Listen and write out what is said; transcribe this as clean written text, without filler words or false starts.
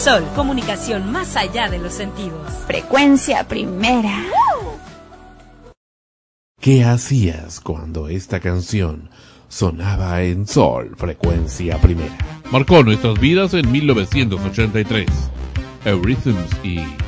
Sol, comunicación más allá de los sentidos. Frecuencia primera. ¿Qué hacías cuando esta canción sonaba en Sol, frecuencia primera? Marcó nuestras vidas en 1983. Eurythms y